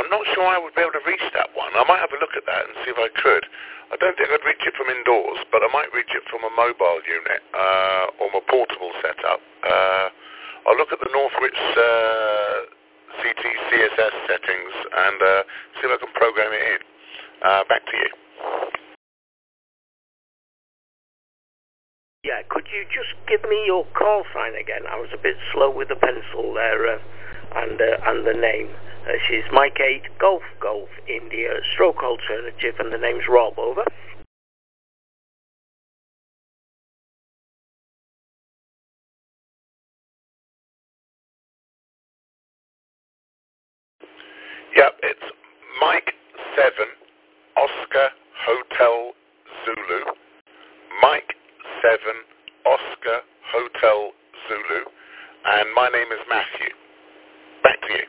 I'm not sure I would be able to reach that one. I might have a look at that and see if I could. I don't think I'd reach it from indoors, but I might reach it from a mobile unit or my portable setup. I'll look at the Northwich CT CSS settings and see if I can program it in. Back to you. Yeah, could you just give me your call sign again? I was a bit slow with the pencil there, and the name. She's Mike 8, Golf India, stroke alternative, and the name's Rob, over. Yep, it's Mike 7, Oscar Hotel Zulu. Mike 7, Oscar Hotel Zulu. And my name is Matthew. Back to you.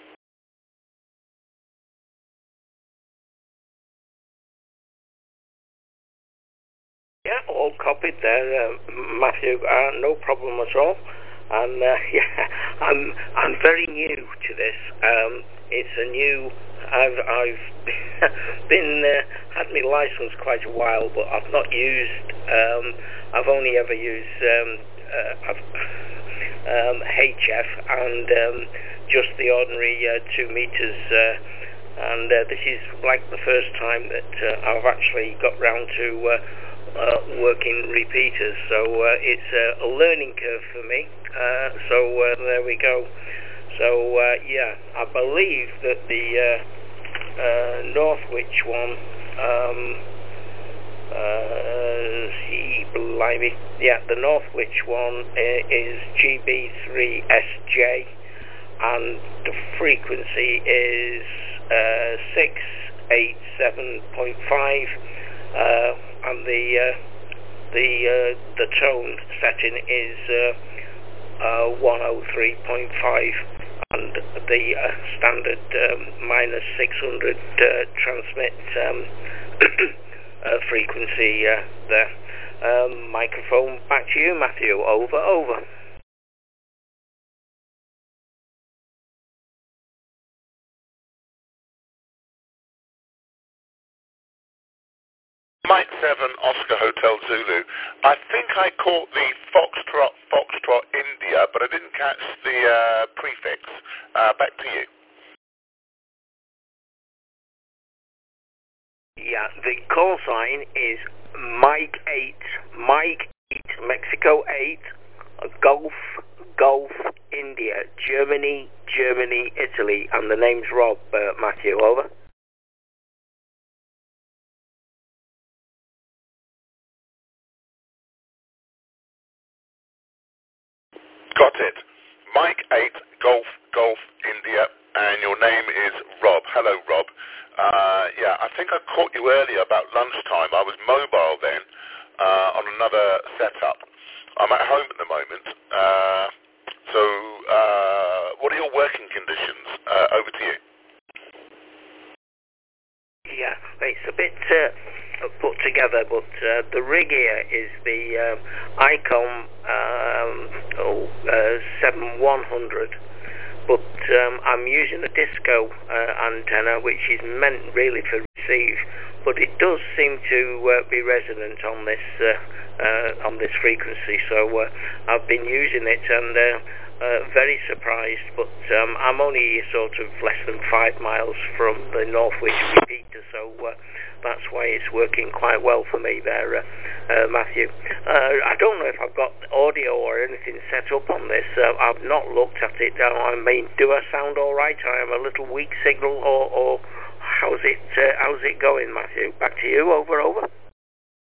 Yeah, all copied there, Matthew. No problem at all. And yeah, I'm very new to this. It's a new. I've been had my license quite a while, but I've not used. I've only ever used HF and just the ordinary 2 meters. And this is like the first time that I've actually got round to working repeaters, so it's a learning curve for me. So there we go. So yeah, I believe that the Northwich one, the Northwich one is GB3SJ, and the frequency is 687.5. And the tone setting is 103.5, and the standard -600 transmit frequency there. Microphone back to you, Matthew. Over. Mike 7, Oscar Hotel Zulu. I think I caught the Foxtrot India, but I didn't catch the prefix. Back to you. Yeah, the call sign is Mike 8, Mexico 8, Golf India, Germany, Italy, and the name's Rob, Matthew, over. Got it. Mike 8, Golf India, and your name is Rob. Hello, Rob. Yeah, I think I caught you earlier about lunchtime. I was mobile then on another setup. I'm at home at the moment. So what are your working conditions? Over to you. Yeah, it's a bit put together, but the rig here is the ICOM 7100, but I'm using a disco antenna, which is meant really for receive, but it does seem to be resonant on this frequency, so I've been using it and very surprised, but I'm only sort of less than 5 miles from the Northwich repeater, so that's why it's working quite well for me there, Matthew. I don't know if I've got audio or anything set up on this. I've not looked at it. I mean, do I sound all right? I am a little weak signal, or how's it going, Matthew? Back to you. Over.